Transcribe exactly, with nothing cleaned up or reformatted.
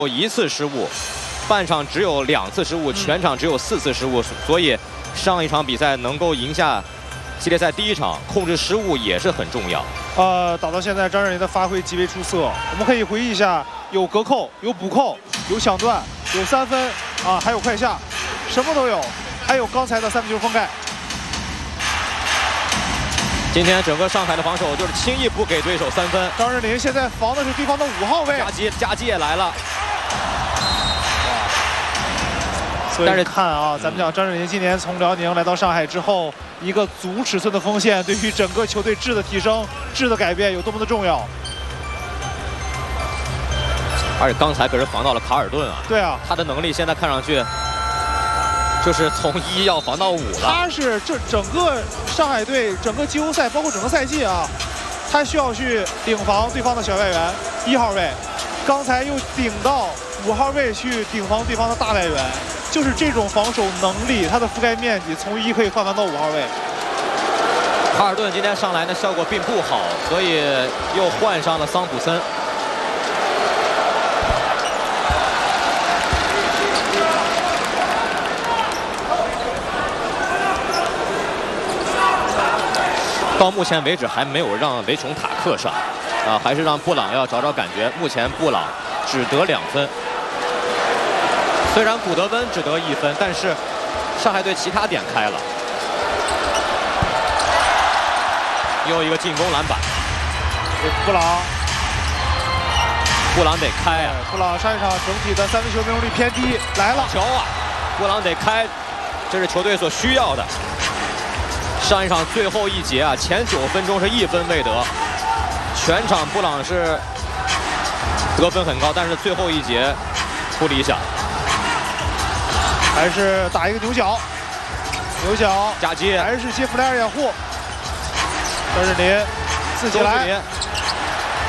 有一次失误，半场只有两次失误，全场只有四次失误，所以上一场比赛能够赢下系列赛第一场，控制失误也是很重要。 呃，打到现在，张镇麟的发挥极为出色。我们可以回忆一下，有隔扣，有补扣，有抢断，有三分啊，还有快下，什么都有，还有刚才的三分球封盖。 今天整个上海的防守就是轻易不给对手三分。 张镇麟现在防的是对方的五号位， 夹击夹击也来了。 所以但是看啊，咱们讲张镇麟今年从辽宁来到上海之后，一个足尺寸的锋线，对于整个球队质的提升、质的改变有多么的重要。 而且刚才可是防到了卡尔顿啊。 对啊， 他的能力现在看上去。 就是从一要防到五了。 他是这整个上海队整个季后赛，包括整个赛季啊，他需要去顶防对方的小外援一号位，刚才又顶到五号位去顶防对方的大外援，就是这种防守能力，他的覆盖面积从一可以换防到五号位。 卡尔顿今天上来呢效果并不好，所以又换上了桑普森。 到目前为止还没有让维琼塔克上，啊，还是让布朗要找找感觉。目前布朗只得两分，虽然古德温只得一分，但是上海队其他点开了。又一个进攻篮板， 布朗， 布朗得开啊！ 布朗上一场整体的三分球命中率偏低，来了， 球啊！布朗得开，这是球队所需要的。 上一场最后一节啊，前九分钟是一分未得，全场布朗是得分很高，但是最后一节不理想， 还是打一个牛角，牛角夹击， 还是接弗莱尔掩护，张镇麟自己来。